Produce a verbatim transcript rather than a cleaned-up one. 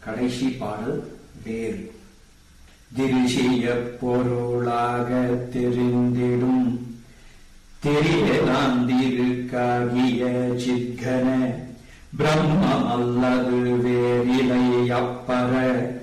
கடைசி பாடல் வேறு. திருஷிய பொருளாக தெரிந்திடும் தெரியலாந்திருக்காகிய சித்கன பிரம்மம் அல்லது வேறிலை அப்பற